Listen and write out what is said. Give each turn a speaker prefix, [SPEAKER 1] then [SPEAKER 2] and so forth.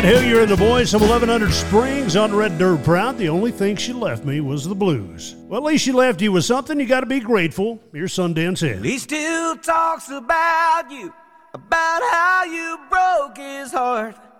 [SPEAKER 1] Matt Hillier and the boys from 1100 Springs on Red Dirt Proud. The only thing she left me was the blues. Well, at least she left you with something. You got to be grateful. Here's Sundance Head.
[SPEAKER 2] He still talks about you, about how you broke his heart.